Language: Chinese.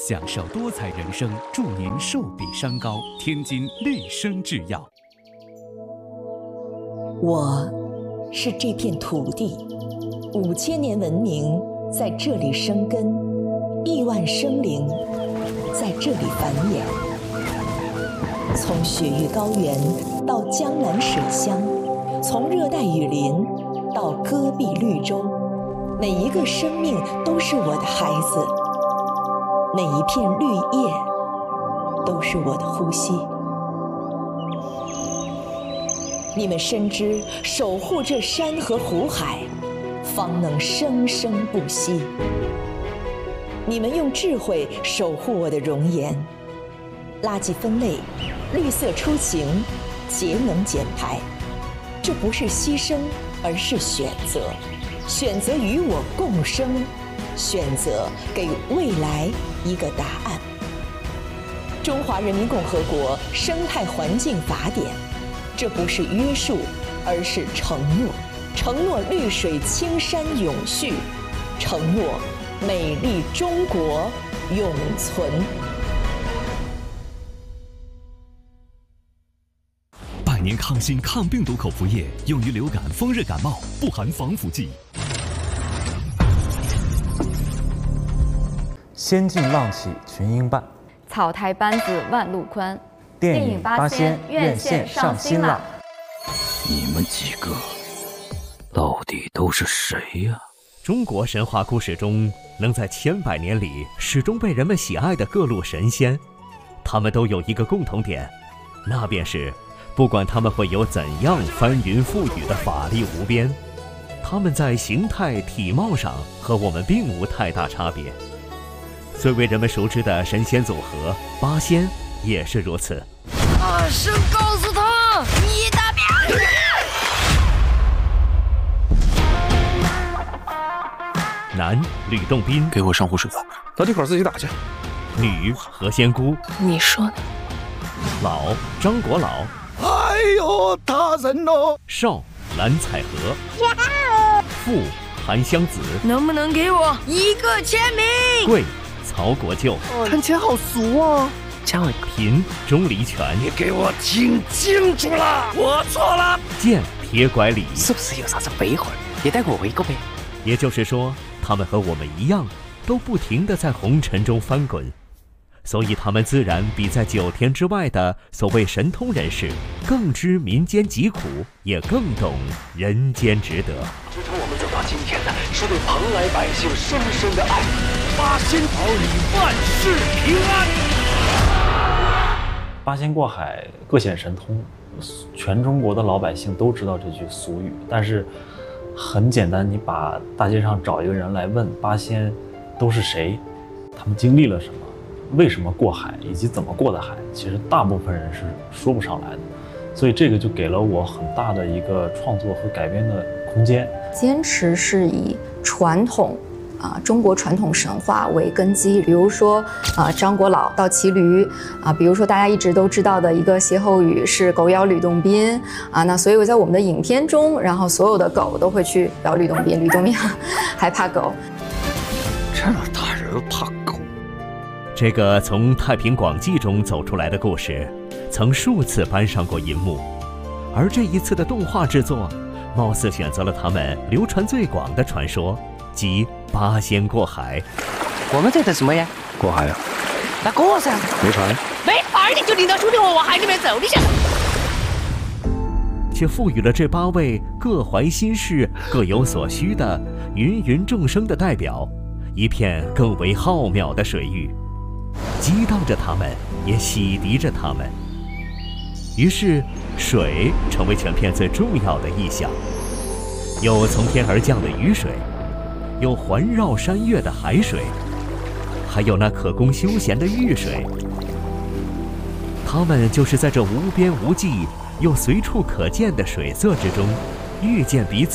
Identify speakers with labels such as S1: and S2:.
S1: 享受多彩人生，祝您寿比山高。天津绿生制药。
S2: 我是这片土地，5000年文明在这里生根，亿万生灵在这里繁衍。从雪域高原到江南水乡，从热带雨林到戈壁绿洲，每一个生命都是我的孩子，每一片绿叶都是我的呼吸。你们深知守护这山河湖海，方能生生不息。你们用智慧守护我的容颜，垃圾分类，绿色出行，节能减排。这不是牺牲，而是选择。选择与我共生，选择给未来一个答案。中华人民共和国生态环境法典，这不是约束，而是承诺。承诺绿水青山永续，承诺美丽中国永存。
S3: 百年抗新抗病毒口服液，用于流感、风热感冒，不含防腐剂。
S4: 仙境浪起群英伴，
S5: 草台班子万路宽。
S4: 电影八仙院线上新了。
S6: 你们几个到底都是谁呀？
S7: 中国神话故事中，能在千百年里始终被人们喜爱的各路神仙，他们都有一个共同点，那便是不管他们会有怎样翻云覆雨的法力无边，他们在形态体貌上和我们并无太大差别。最为人们熟知的神仙组合八仙也是如此。
S8: 大声告诉他，你大便！
S7: 男吕洞宾，
S6: 给我上壶水，
S9: 咱这块自己打去。
S7: 女何仙姑，
S8: 你说呢？
S7: 老张国老，
S9: 哎呦，大人哦！
S7: 少蓝采和，富韩湘子，
S8: 能不能给我一个签名？
S7: 贵曹国舅，
S9: 看起来好俗啊！
S8: 加我一个。
S7: 贫钟离权，
S9: 你给我听清楚了，我错了。
S7: 贱铁拐李，
S8: 是不是有啥子废话？也带我一个呗。
S7: 也就是说，他们和我们一样，都不停地在红尘中翻滚，所以他们自然比在9天之外的所谓神通人士更知民间疾苦，也更懂人间值得。
S10: 支撑我们走到今天的是对蓬莱百姓深深的爱。八仙桃李，万事平安。
S4: 八仙过海，各显神通，全中国的老百姓都知道这句俗语，但是很简单，你把大街上找一个人来问八仙都是谁，他们经历了什么，为什么过海，以及怎么过的海，其实大部分人是说不上来的，所以这个就给了我很大的一个创作和改编的空间。
S5: 坚持是以传统中国传统神话为根基，比如说张国老倒骑驴比如说大家一直都知道的一个歇后语是狗咬吕洞宾那所以在我们的影片中，然后所有的狗都会去咬吕洞宾，吕洞宾还怕狗。
S6: 这大人怕狗？
S7: 这个从《太平广记》中走出来的故事，曾数次搬上过银幕，而这一次的动画制作，貌似选择了他们流传最广的传说，即八仙过海。
S8: 我们在等什么呀？
S6: 过海呀？
S8: 那过噻。
S6: 没船？
S8: 没船你就领着兄弟我往海里面走，你想？
S7: 却赋予了这8位各怀心事、各有所需的芸芸众生的代表一片更为浩渺的水域，激荡着他们，也洗涤着他们。于是，水成为全片最重要的意象，有从天而降的雨水，有环绕山岳的海水，还有那可供休闲的浴水。他们就是在这无边无际又随处可见的水色之中，遇见彼此。